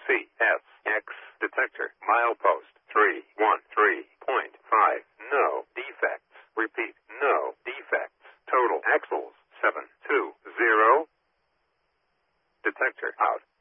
CSX detector. Milepost 313.5. No defects. Repeat, no defects. Total axles 720. Detector out.